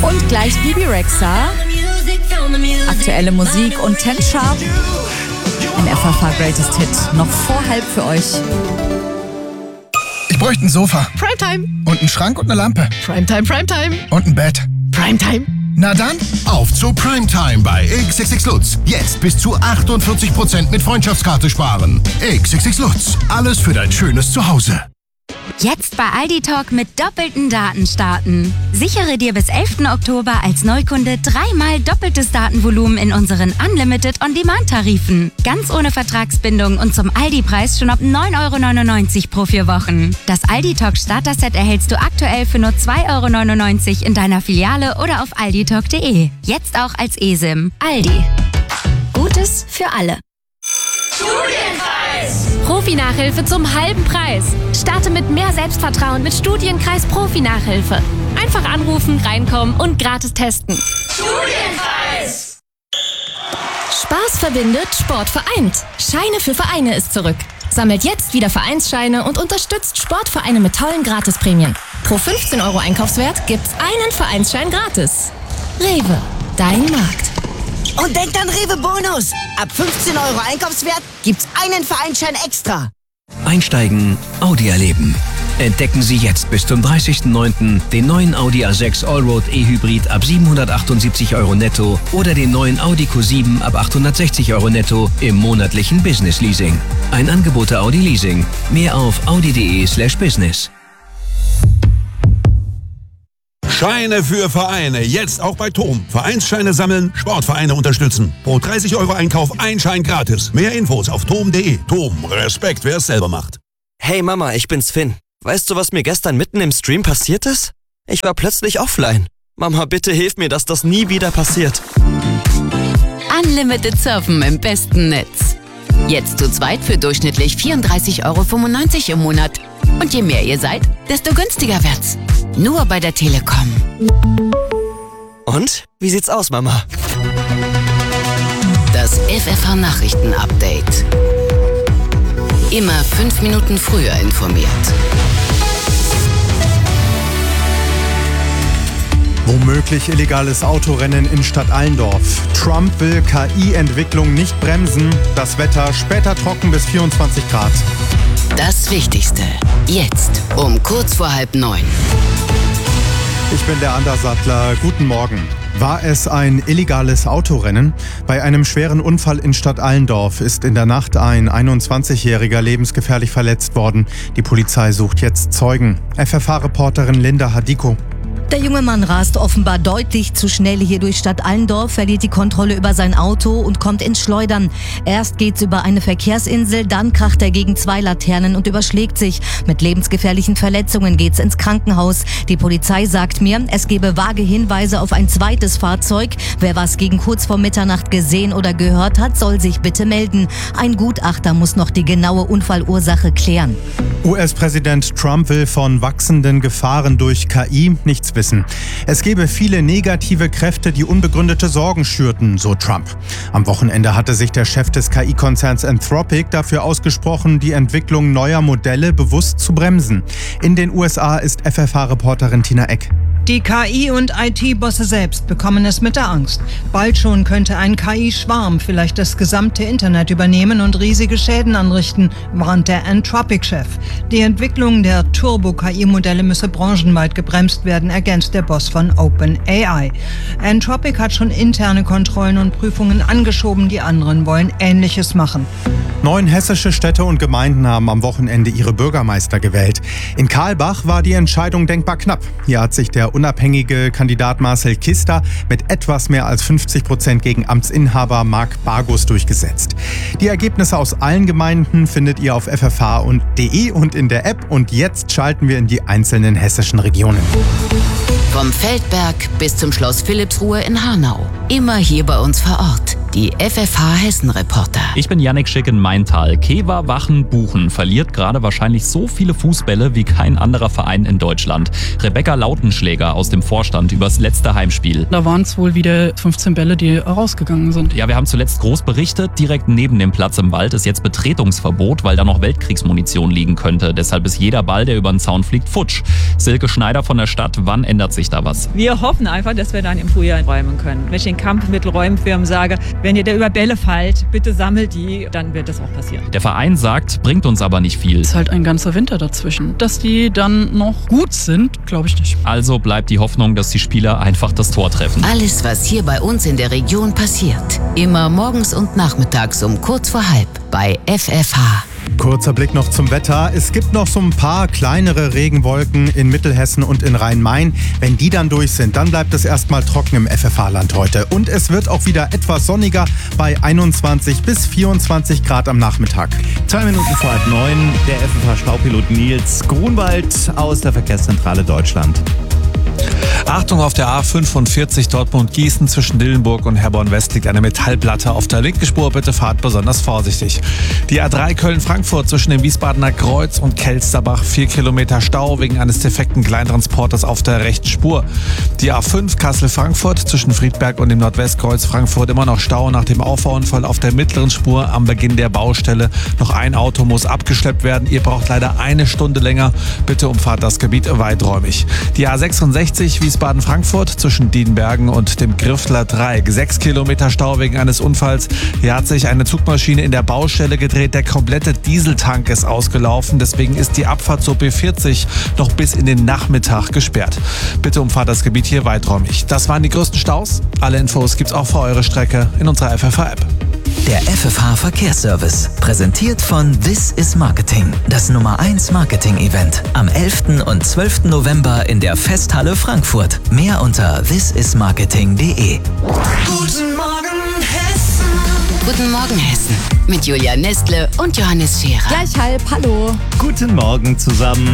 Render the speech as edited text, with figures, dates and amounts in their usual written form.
Und gleich Bibi Rexha. Aktuelle Musik und 10 Sharp. Ein FFH Greatest Hit. Noch vor halb für euch. Ich bräuchte ein Sofa. Primetime. Und einen Schrank und eine Lampe. Primetime, Primetime. Und ein Bett. Primetime. Na dann, auf zu Primetime bei XXX Lutz. Jetzt bis zu 48% mit Freundschaftskarte sparen. XXX Lutz. Alles für dein schönes Zuhause. Jetzt bei Aldi Talk mit doppelten Daten starten. Sichere dir bis 11. Oktober als Neukunde 3-mal doppeltes Datenvolumen in unseren Unlimited On-Demand-Tarifen. Ganz ohne Vertragsbindung und zum Aldi-Preis schon ab 9,99 € pro 4 Wochen. Das Aldi Talk Starter-Set erhältst du aktuell für nur 2,99 € in deiner Filiale oder auf alditalk.de. Jetzt auch als eSIM. Aldi. Gutes für alle. Studienkreis! Profi-Nachhilfe zum halben Preis. Starte mit mehr Selbstvertrauen mit Studienkreis Profi-Nachhilfe. Einfach anrufen, reinkommen und gratis testen. Studienkreis! Spaß verbindet, Sport vereint. Scheine für Vereine ist zurück. Sammelt jetzt wieder Vereinsscheine und unterstützt Sportvereine mit tollen Gratisprämien. Pro 15 € Einkaufswert gibt's einen Vereinsschein gratis. Rewe, dein Markt. Und denkt an Rewe Bonus. Ab 15 € Einkaufswert gibt's einen Vereinsschein extra. Einsteigen, Audi erleben. Entdecken Sie jetzt bis zum 30.09. den neuen Audi A6 Allroad E-Hybrid ab 778 € netto oder den neuen Audi Q7 ab 860 € netto im monatlichen Business Leasing. Ein Angebot der Audi Leasing. Mehr auf audi.de/business. Scheine für Vereine. Jetzt auch bei TOM. Vereinsscheine sammeln, Sportvereine unterstützen. Pro 30 € Einkauf ein Schein gratis. Mehr Infos auf tom.de. TOM. Respekt, wer es selber macht. Hey Mama, ich bin's Finn. Weißt du, was mir gestern mitten im Stream passiert ist? Ich war plötzlich offline. Mama, bitte hilf mir, dass das nie wieder passiert. Unlimited Surfen im besten Netz. Jetzt zu zweit für durchschnittlich 34,95 € im Monat. Und je mehr ihr seid, desto günstiger wird's. Nur bei der Telekom. Und? Wie sieht's aus, Mama? Das FFH Nachrichten-Update. Immer 5 Minuten früher informiert. Womöglich illegales Autorennen in Stadt Allendorf. Trump will KI-Entwicklung nicht bremsen. Das Wetter später trocken bis 24 Grad. Das Wichtigste. Jetzt um kurz vor 8:30. Ich bin der Anders Sattler. Guten Morgen. War es ein illegales Autorennen? Bei einem schweren Unfall in Stadt Allendorf ist in der Nacht ein 21-Jähriger lebensgefährlich verletzt worden. Die Polizei sucht jetzt Zeugen. FFH-Reporterin Linda Hadiko. Der junge Mann rast offenbar deutlich zu schnell hier durch Stadt Allendorf, verliert die Kontrolle über sein Auto und kommt ins Schleudern. Erst geht's über eine Verkehrsinsel, dann kracht er gegen 2 Laternen und überschlägt sich. Mit lebensgefährlichen Verletzungen geht's ins Krankenhaus. Die Polizei sagt mir, es gebe vage Hinweise auf ein zweites Fahrzeug. Wer was gegen kurz vor Mitternacht gesehen oder gehört hat, soll sich bitte melden. Ein Gutachter muss noch die genaue Unfallursache klären. US-Präsident Trump will von wachsenden Gefahren durch KI nichts wissen. Es gebe viele negative Kräfte, die unbegründete Sorgen schürten, so Trump. Am Wochenende hatte sich der Chef des KI-Konzerns Anthropic dafür ausgesprochen, die Entwicklung neuer Modelle bewusst zu bremsen. In den USA ist FFH-Reporterin Tina Eck. Die KI- und IT-Bosse selbst bekommen es mit der Angst. Bald schon könnte ein KI-Schwarm vielleicht das gesamte Internet übernehmen und riesige Schäden anrichten, warnt der Anthropic-Chef. Die Entwicklung der Turbo-KI-Modelle müsse branchenweit gebremst werden, ergänzt der Boss von OpenAI. Anthropic hat schon interne Kontrollen und Prüfungen angeschoben, die anderen wollen Ähnliches machen. 9 hessische Städte und Gemeinden haben am Wochenende ihre Bürgermeister gewählt. In Karlbach war die Entscheidung denkbar knapp. Hier hat sich der unabhängige Kandidat Marcel Kister mit etwas mehr als 50% gegen Amtsinhaber Marc Bargus durchgesetzt. Die Ergebnisse aus allen Gemeinden findet ihr auf ffh.de und in der App. Und jetzt schalten wir in die einzelnen hessischen Regionen. Vom Feldberg bis zum Schloss Philippsruhe in Hanau. Immer hier bei uns vor Ort. die FFH Hessen-Reporter. Ich bin Yannick Schick in Maintal. Kewa Wachen-Buchen verliert gerade wahrscheinlich so viele Fußbälle wie kein anderer Verein in Deutschland. Rebecca Lautenschläger aus dem Vorstand übers letzte Heimspiel. Da waren es wohl wieder 15 Bälle, die rausgegangen sind. Ja, wir haben zuletzt groß berichtet. Direkt neben dem Platz im Wald ist jetzt Betretungsverbot, weil da noch Weltkriegsmunition liegen könnte. Deshalb ist jeder Ball, der über den Zaun fliegt, futsch. Silke Schneider von der Stadt, wann ändert sich da was? Wir hoffen einfach, dass wir dann im Frühjahr räumen können. Wenn ich den Kampfmittelräumfirmen sage, wenn ihr da über Bälle fallt, bitte sammelt die, dann wird das auch passieren. Der Verein sagt, bringt uns aber nicht viel. Es ist halt ein ganzer Winter dazwischen. Dass die dann noch gut sind, glaube ich nicht. Also bleibt die Hoffnung, dass die Spieler einfach das Tor treffen. Alles, was hier bei uns in der Region passiert. Immer morgens und nachmittags um kurz vor halb bei FFH. Kurzer Blick noch zum Wetter. Es gibt noch so ein paar kleinere Regenwolken in Mittelhessen und in Rhein-Main. Wenn die dann durch sind, dann bleibt es erstmal trocken im FFH-Land heute. Und es wird auch wieder etwas sonniger bei 21 bis 24 Grad am Nachmittag. 2 Minuten vor 8:09, der FFH-Staupilot Nils Grunwald aus der Verkehrszentrale Deutschland. Achtung, auf der A45 Dortmund-Gießen zwischen Dillenburg und Herborn-West liegt eine Metallplatte auf der linken Spur. Bitte fahrt besonders vorsichtig. Die A3 Köln-Frankfurt zwischen dem Wiesbadener Kreuz und Kelsterbach 4 Kilometer Stau wegen eines defekten Kleintransporters auf der rechten Spur. Die A5 Kassel-Frankfurt zwischen Friedberg und dem Nordwestkreuz Frankfurt immer noch Stau nach dem Auffahrunfall auf der mittleren Spur am Beginn der Baustelle. Noch ein Auto muss abgeschleppt werden. Ihr braucht leider eine Stunde länger. Bitte umfahrt das Gebiet weiträumig. Die A66 Wiesbaden-Frankfurt zwischen Dienbergen und dem Griffler Dreieck. 6 Kilometer Stau wegen eines Unfalls. Hier hat sich eine Zugmaschine in der Baustelle gedreht. Der komplette Dieseltank ist ausgelaufen. Deswegen ist die Abfahrt zur B40 noch bis in den Nachmittag gesperrt. Bitte umfahrt das Gebiet hier weiträumig. Das waren die größten Staus. Alle Infos gibt's auch für eure Strecke in unserer FFH-App. Der FFH Verkehrsservice, präsentiert von This is Marketing, das Nummer 1 Marketing-Event. Am 11. und 12. November in der Festhalle Frankfurt. Mehr unter thisismarketing.de. Guten Morgen Hessen. Guten Morgen Hessen. Mit Julia Nestle und Johannes Scherer. Gleich halb, hallo. Guten Morgen zusammen.